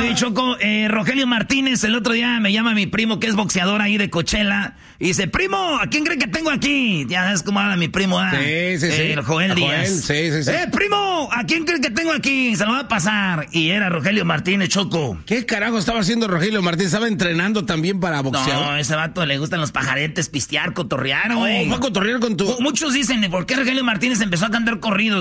Oye, Choco, Rogelio Martínez, el otro día me llama mi primo que es boxeador ahí de Coachella y dice, primo, ¿a quién cree que tengo aquí? Ya sabes cómo habla mi primo, Sí. El Joel Díaz. Sí. Primo, ¿a quién cree que tengo aquí? Se lo va a pasar. Y era Rogelio Martínez, Choco. ¿Qué carajo estaba haciendo Rogelio Martínez? ¿Estaba entrenando también para boxear? No, ese vato le gustan los pajaretes, pistear, cotorrear, güey. ¿Va a cotorrear con tu...? Muchos dicen, ¿por qué Rogelio Martínez empezó a cantar corridos?